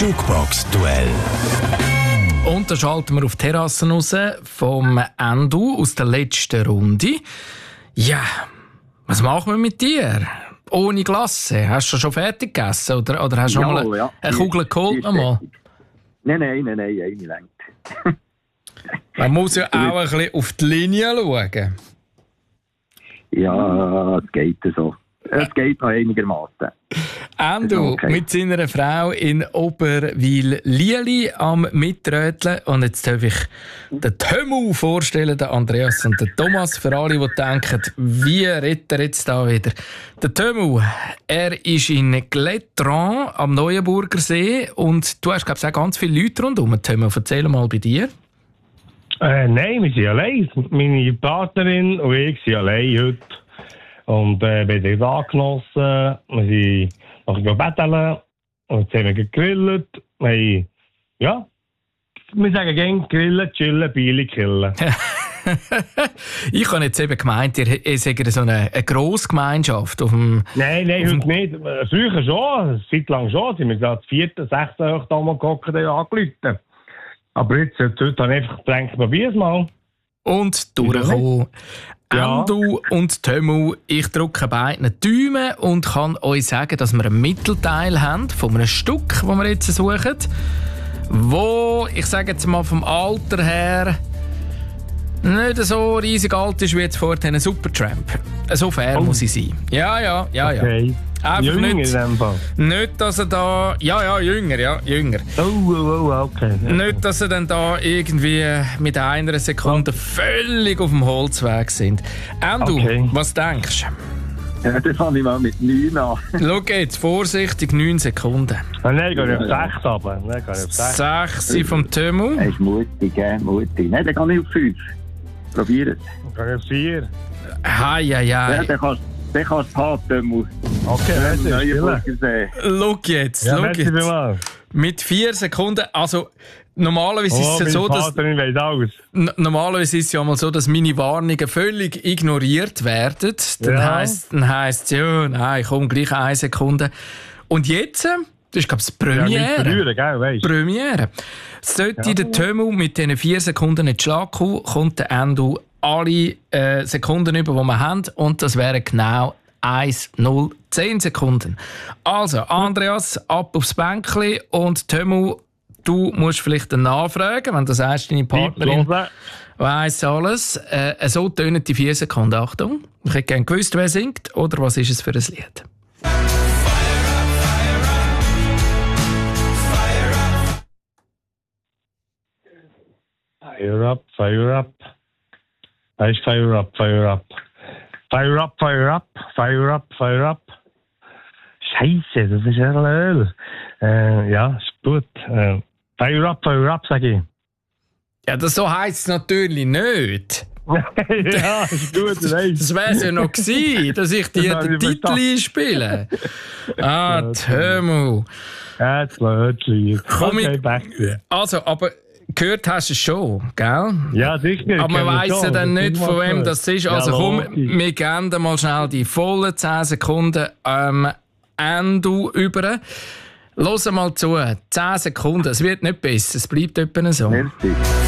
Jukebox-Duell. Und da schalten wir auf die Terrasse raus vom Endo aus der letzten Runde. Ja, was machen wir mit dir? Ohne Glasse. Hast du schon fertig gegessen? Oder hast du noch mal eine Kugel geholt? Nein, eine längt. Man muss ja auch ein bisschen auf die Linie schauen. Ja, es geht so. Es geht noch einigermaßen. Endo Okay. mit seiner Frau in Oberwil-Lieli am Mitröteln. Und jetzt darf ich den Tömu vorstellen, den Andreas und den Thomas. Für alle, die denken, wie redet er jetzt da wieder? Der Tömu, er ist in Gletran am Neuenburger See. Und du hast, glaube ich, auch ganz viele Leute rundherum. Tömu, erzähl mal bei dir. Nein, wir sind allein. Meine Partnerin und ich sind allein heute. Und wir haben den Tag genossen. Wir sind noch betteln. Und jetzt haben wir gegrillt. Wir sagen gerne grillen, chillen, Biele killen. Ich habe jetzt eben gemeint, ihr seid so eine Grossgemeinschaft auf dem... Nein, heute nicht. Früher schon, eine Zeit lang schon. Sind wir gerade 4., 6. Oktober gehockt und angerufen. Aber heute habe ich einfach gedacht, probier es mal. Und durchkommen. Ja. Endo und Tömu, ich drücke beiden Daumen und kann euch sagen, dass wir einen Mittelteil haben von einem Stück, das wir jetzt suchen, wo, ich sage jetzt mal vom Alter her, nicht so riesig alt ist wie jetzt vorhin ein Supertramp. So fair muss ich sein. Ja. Okay. Einfach Jünger nicht, in dem Fall. nicht, dass er da... Ja, jünger. Okay. Nicht, dass sie dann da irgendwie mit einer Sekunde völlig auf dem Holzweg sind. Endo, Okay. was denkst du? Ja, das fange ich mal mit 9 an. Schau jetzt, vorsichtig, 9 Sekunden. Nein, ich gehe auf 6 runter. Nein, ich gehe auf 6. 6 vom Tömu. Er ist mutig. Nein, dann kann ich auf 5. Probier es. Ich gehe auf 4. Ja, Ja. dann kannst du haben. Okay, das ist Neuenburger still. See. Schau jetzt, Ja, schau merci jetzt. vielmals. Mit 4 Sekunden, also normalerweise ist es ja meine so, dass... Partnerin weiss alles. Normalerweise ist es ja mal so, dass meine Warnungen völlig ignoriert werden. Dann Ja. heisst es, ja, nein, komm, gleich 1 Sekunde. Und jetzt, das ist, glaube ich, das Ja, nicht Premiere. verlieren, gell, weisst du. Premiere. Sollte der Tömu mit diesen 4 Sekunden nicht Schlag kommen, kommt der Endo alle Sekunden über, die wir haben. Und das wären genau 10 Sekunden. Also, Andreas, ab aufs Bänkli und Tömu, du musst vielleicht nachfragen, wenn du sagst, deine Partnerin weiss alles. So tönen die 4 Sekunden. Achtung, ich hätte gerne gewusst, wer singt oder was ist es für ein Lied. Fire up, fire up. Heißt fire up, fire up. Fire up, fire up, fire up, fire up. Scheiße, das ist Öl. Ja, ist gut. Fire up, sag ich. Ja, das so heisst es natürlich nicht. Ja, ist gut, weißt Das wäre es ja noch gewesen, dass ich dir Das den habe ich Titel einspiele. Tömu. Ja, jetzt lädt es. Komm Okay, mit- back. Also, aber gehört hast du es schon, gell? Ja, sicher. Aber man weiss ja dann nicht, von wem das ist. Also komm, wir geben dir mal schnell die vollen 10 Sekunden Endo über. Hör mal zu, 10 Sekunden, es wird nicht besser, es bleibt etwa so. Merci.